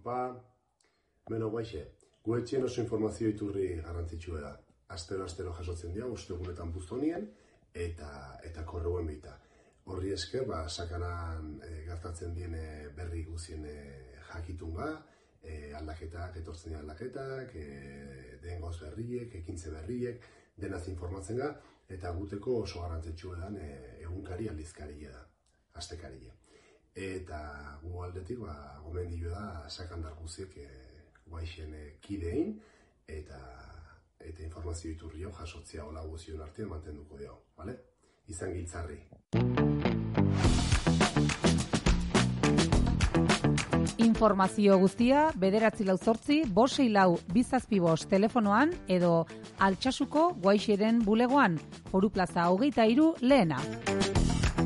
Aupa, beno guaixe, gu etxien oso informazio iturri garrantzitsua da. Astero jasotzen dira, ostegunetan buztonien, eta korreuen bita. Horri esker, sakanan gertatzen diene berri guzien jakitunga, aldaketak, etortzen dira aldaketak, den gauz berriek, ekintze berriek, denaz informatzen ga, eta guteko oso garrantzitsua dan egunkari aldizkaria da, astekaria. Eta gu aldetik, gomendio da sakandar guziek guaixen kidein, eta informazio iturri hau jasotzea hola guzion artean mantenduko dugu, bale? Izan giltzarri. Informazio guztia 948-564-275 telefonoan edo Altsasuko Guaixeren bulegoan, Foru Plaza 23 lehena.